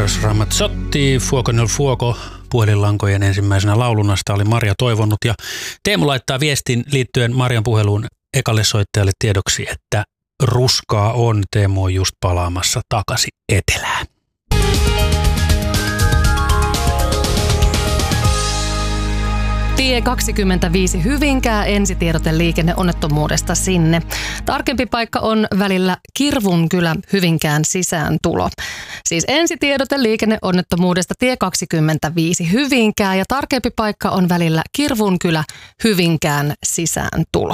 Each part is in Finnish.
Eros Ramazzotti, Fuoco nel Fuoco, puhelinlankojen ensimmäisenä laulunasta oli Marja toivonut. Ja Teemu laittaa viestin liittyen Marjan puheluun ekalle soittajalle tiedoksi, että ruskaa on. Teemu on just palaamassa takaisin etelään. Tie 25 Hyvinkää, ensitiedote liikenneonnettomuudesta sinne. Tarkempi paikka on välillä Kirvunkylä Hyvinkään sisääntulo. Siis ensitiedote liikenneonnettomuudesta tie 25 Hyvinkää ja tarkempi paikka on välillä Kirvunkylä Hyvinkään sisääntulo.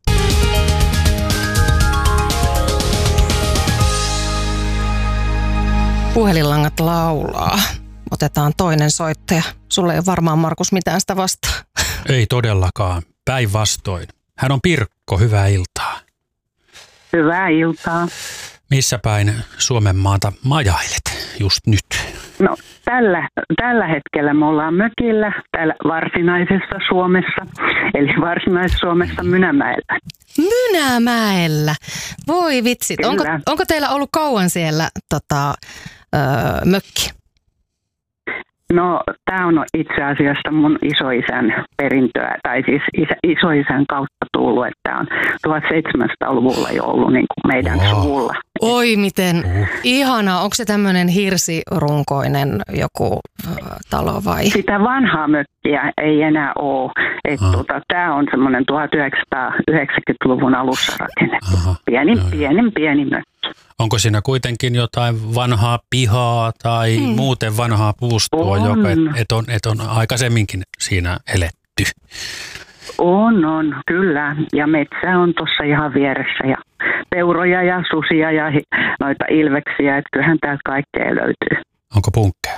Puhelinlangat laulaa. Otetaan toinen soittaja. Sulla ei ole varmaan, Markus, mitään sitä vastaa. Ei todellakaan. Päinvastoin. Hän on Pirkko. Hyvää iltaa. Hyvää iltaa. Missä päin Suomen maata majailet just nyt? No tällä hetkellä me ollaan mökillä täällä varsinaisessa Suomessa, eli Varsinais-Suomessa Mynämäellä. Mynämäellä? Voi vitsit. Onko teillä ollut kauan siellä mökki? No, tämä on itse asiassa mun isoisän perintöä, tai siis isoisän kautta tullut, että tämä on 1700-luvulla jo ollut niin kuin meidän suvulla. Oi miten ihanaa. Onko se tämmöinen hirsirunkoinen joku talo vai? Sitä vanhaa mökkiä ei enää ole. Tämä on semmoinen 1990-luvun alussa rakennettu. Pieni mökki. Onko siinä kuitenkin jotain vanhaa pihaa tai muuten vanhaa puustoa, joka et on aikaisemminkin siinä eletty? On, kyllä. Ja metsä on tuossa ihan vieressä ja peuroja ja susia ja noita ilveksiä, että kyllähän täältä kaikkea löytyy. Onko punkkeja?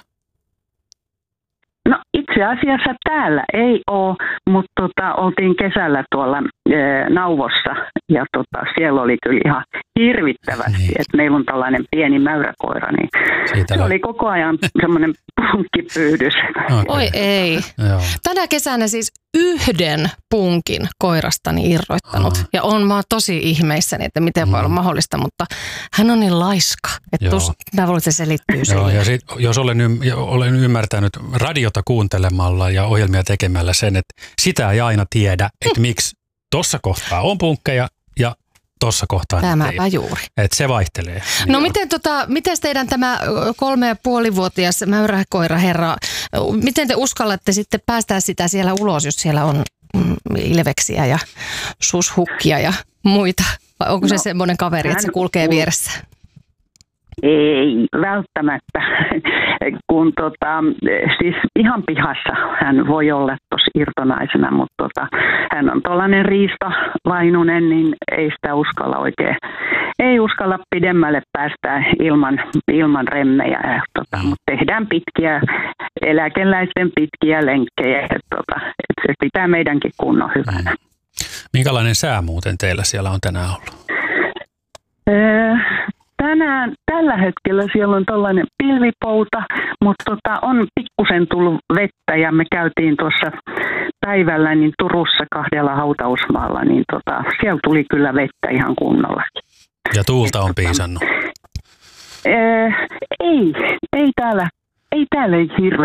No itse asiassa täällä ei ole, mutta oltiin kesällä tuolla Nauvossa ja siellä oli kyllä ihan hirvittävästi, että meillä on tällainen pieni mäyräkoira, niin se oli koko ajan semmoinen punkkipyydys. Okay. Oi ei. Joo. Tänä kesänä siis yhden punkin koirastani irroittanut ja mä oon tosi ihmeissäni, että miten voi olla mahdollista, mutta hän on niin laiska, että mä luulen, että se selittyy siihen. Joo, ja jos olen ymmärtänyt radiota kuuntelemalla ja ohjelmia tekemällä sen, että sitä ei aina tiedä, että miksi tuossa kohtaa on punkkeja ja tuossa kohtaa tämäpä juuri. Että se vaihtelee. No miten teidän tämä 3,5-vuotias mäyräkoira herra, miten te uskallatte sitten päästää sitä siellä ulos, jos siellä on ilveksiä ja sushukkia ja muita? Vai onko se semmoinen kaveri, että se kulkee vieressä? Ei välttämättä, kun siis ihan pihassa hän voi olla tuossa irtonaisena, mutta hän on tuollainen riistovainunen, niin ei sitä ei uskalla pidemmälle päästää ilman remmejä, mutta tehdään eläkeläisten pitkiä lenkkejä, että se pitää meidänkin kunnon hyvänä. Minkälainen sää muuten teillä siellä on tänään ollut? Tällä hetkellä siellä on tällainen pilvipouta, mutta on pikkusen tullut vettä ja me käytiin tuossa päivällä niin Turussa 2 hautausmaalla, niin siellä tuli kyllä vettä ihan kunnollakin. Ja tuulta on piisannut? Ei täällä hirveästi